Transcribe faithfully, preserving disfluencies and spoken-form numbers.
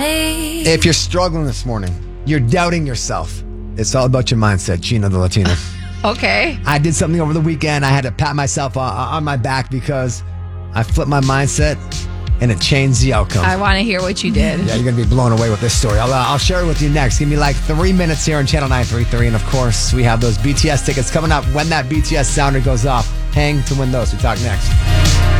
me. If you're struggling this morning, you're doubting yourself, it's all about your mindset, Gina the Latina. Okay. I did something over the weekend. I had to pat myself on, on my back because I flipped my mindset and it changed the outcome. I want to hear what you did. Yeah, you're going to be blown away with this story. I'll, uh, I'll share it with you next. Give me like three minutes here on Channel nine thirty-three. And of course, we have those B T S tickets coming up when that B T S sounder goes off. Hang to win those. We talk next.